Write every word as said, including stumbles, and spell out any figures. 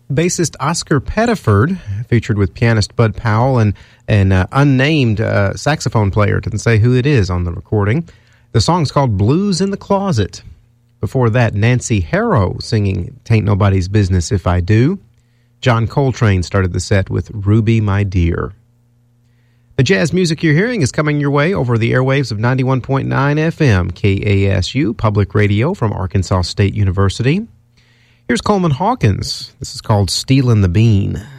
Bassist Oscar Pettiford, featured with pianist Bud Powell and an uh, unnamed uh, saxophone player. Didn't say who it is on the recording. The song's called Blues in the Closet. Before that, Nancy Harrow singing Tain't Nobody's Business If I Do. John Coltrane started the set with Ruby, My Dear. The jazz music you're hearing is coming your way over the airwaves of ninety-one point nine F M, K A S U, public radio from Arkansas State University. Here's Coleman Hawkins. This is called Stealin' the Bean.